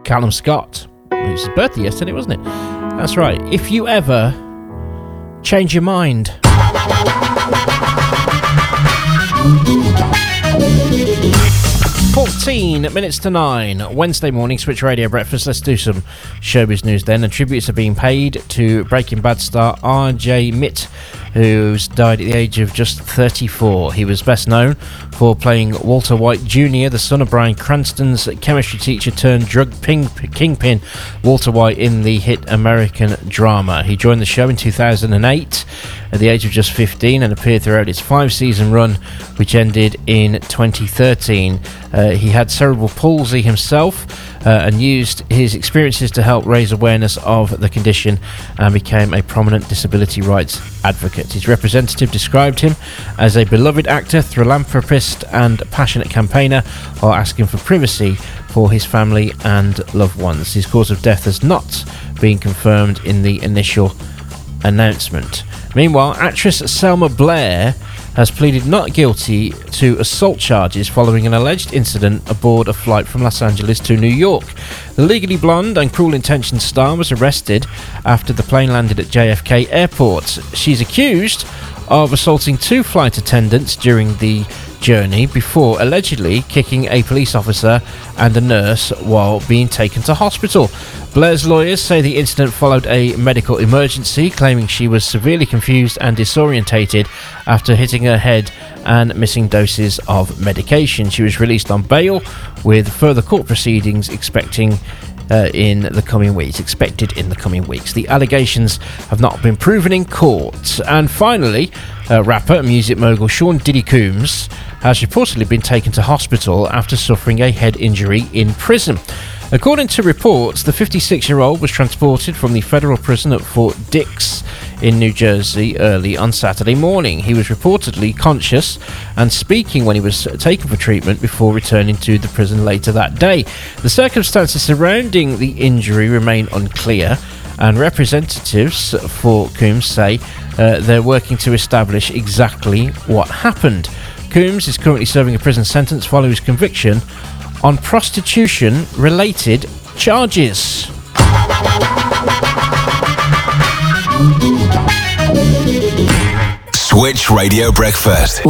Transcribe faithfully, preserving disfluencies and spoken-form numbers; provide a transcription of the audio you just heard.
Callum Scott. It was his birthday yesterday, wasn't it? That's right. If you ever change your mind. fourteen minutes to nine, Wednesday morning, Switch Radio Breakfast. Let's do some showbiz news then. And tributes are being paid to Breaking Bad star R J Mitt, who's died at the age of just thirty-four. He was best known for playing Walter White Junior, the son of Bryan Cranston's chemistry teacher turned drug ping- kingpin Walter White in the hit American drama. He joined the show in two thousand eight at the age of just fifteen and appeared throughout its five-season run, which ended in twenty thirteen. Uh, he had cerebral palsy himself uh, and used his experiences to help raise awareness of the condition and became a prominent disability rights advocate. His representative described him as a beloved actor, philanthropist and passionate campaigner, while asking for privacy for his family and loved ones. His cause of death has not been confirmed in the initial announcement. Meanwhile, actress Selma Blair has pleaded not guilty to assault charges following an alleged incident aboard a flight from Los Angeles to New York. The Legally Blonde and Cruel Intentions star was arrested after the plane landed at J F K Airport. She's accused of assaulting two flight attendants during the journey before allegedly kicking a police officer and a nurse while being taken to hospital. Blair's lawyers say the incident followed a medical emergency, claiming she was severely confused and disorientated after hitting her head and missing doses of medication. She was released on bail, with further court proceedings expecting Uh, in the coming weeks, expected in the coming weeks. The allegations have not been proven in court. And finally, uh, rapper and music mogul Sean Diddy Combs has reportedly been taken to hospital after suffering a head injury in prison. According to reports, the fifty-six-year-old was transported from the federal prison at Fort Dix in New Jersey early on Saturday morning. He was reportedly conscious and speaking when he was taken for treatment before returning to the prison later that day. The circumstances surrounding the injury remain unclear, and representatives for Combs say uh, they're working to establish exactly what happened. Combs is currently serving a prison sentence following his conviction on prostitution-related charges. Switch Radio Breakfast.